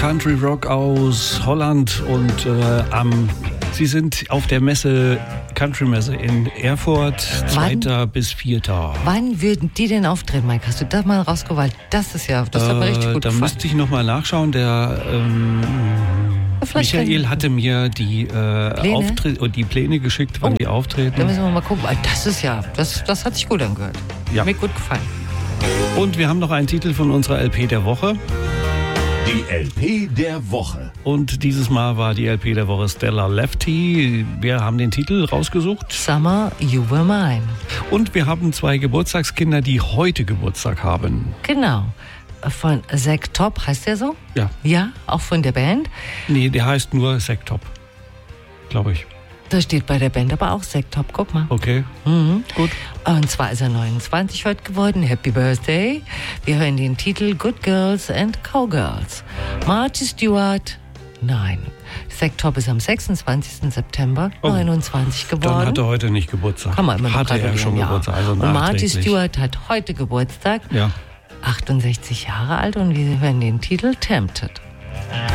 Country Rock aus Holland und Sie sind auf der Messe, Country Messe in Erfurt, 2. bis 4. Wann würden die denn auftreten, Mike? Hast du das mal rausgewählt? Das hat mir richtig gut da gefallen. müsste ich nochmal nachschauen. Der Michael hatte mir die Pläne geschickt, wann die auftreten. Da müssen wir mal gucken. Das hat sich gut angehört. Ja. Mir gut gefallen. Und wir haben noch einen Titel von unserer LP der Woche. Die LP der Woche. Und dieses Mal war die LP der Woche Stella Lefty. Wir haben den Titel rausgesucht. Summer, You Were Mine. Und wir haben 2 Geburtstagskinder, die heute Geburtstag haben. Genau. Von Zack Top, heißt der so? Ja. Ja, auch von der Band? Nee, der heißt nur Zack Top, glaube ich. Da steht bei der Band aber auch Zack Top, guck mal. Okay, gut. Und zwar ist er 29 heute geworden. Happy Birthday. Wir hören den Titel Good Girls and Cowgirls. Marty Stewart, nein. Zack Top ist am 26. September 29 geworden. Dann hat er heute nicht Geburtstag. Kann man immer noch hatte er schon Geburtstag, also und Marty nachträglich. Stewart hat heute Geburtstag. Ja. 68 Jahre alt und wir hören den Titel Tempted.